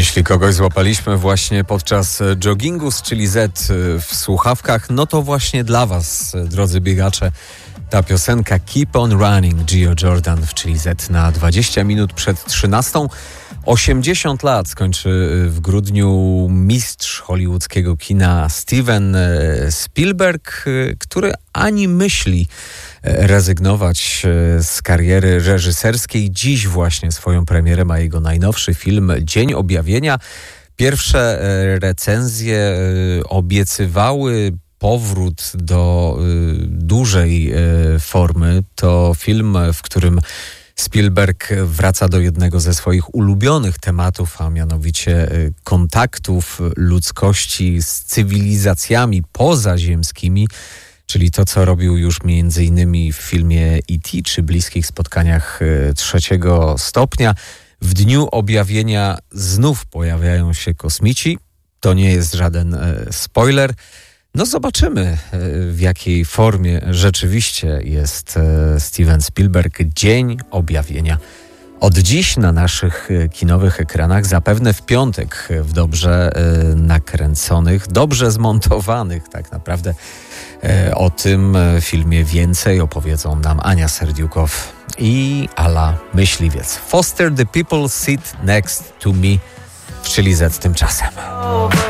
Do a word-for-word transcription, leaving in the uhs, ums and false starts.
Jeśli kogoś złapaliśmy właśnie podczas joggingu z Chili Z w słuchawkach, no to właśnie dla was, drodzy biegacze, ta piosenka Keep on Running, Gio Jordan w Chili Z na dwadzieścia minut przed trzynastą. osiemdziesiąt lat skończy w grudniu mistrz hollywoodzkiego kina Steven Spielberg, który ani myśli rezygnować z kariery reżyserskiej. Dziś właśnie swoją premierę ma jego najnowszy film Dzień Objawienia. Pierwsze recenzje obiecywały powrót do dużej formy. To film, w którym Spielberg wraca do jednego ze swoich ulubionych tematów, a mianowicie kontaktów ludzkości z cywilizacjami pozaziemskimi, czyli to, co robił już między innymi w filmie E T czy Bliskich Spotkaniach Trzeciego Stopnia. W Dniu Objawienia znów pojawiają się kosmici. To nie jest żaden spoiler. No zobaczymy, w jakiej formie rzeczywiście jest Steven Spielberg. Dzień Objawienia. Od dziś na naszych kinowych ekranach, zapewne w piątek, w dobrze nakręconych, dobrze zmontowanych tak naprawdę. O tym filmie więcej opowiedzą nam Ania Serdiukow i Ala Myśliwiec. Foster the people sit next to me w Chili Z tymczasem.